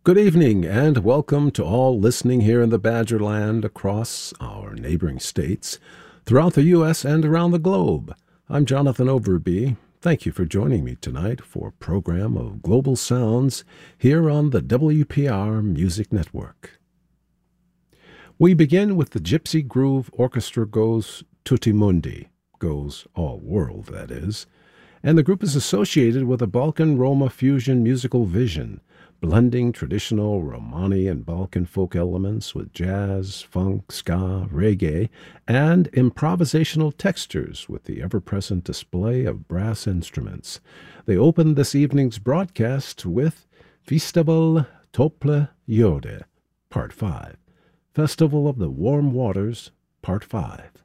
Good evening and welcome to all listening here in the Badgerland across our neighboring states, throughout the U.S. and around the globe. I'm Jonathan Overby. Thank you for joining me tonight for a program of global sounds here on the WPR Music Network. We begin with the Gypsy Groove Orchestra goes Tutti Mundi, goes all world, that is, and the group is associated with a Balkan-Roma fusion musical vision, blending traditional Romani and Balkan folk elements with jazz, funk, ska, reggae, and improvisational textures with the ever-present display of brass instruments. They opened this evening's broadcast with Festival Tople Jode, Part 5, Festival of the Warm Waters, Part 5.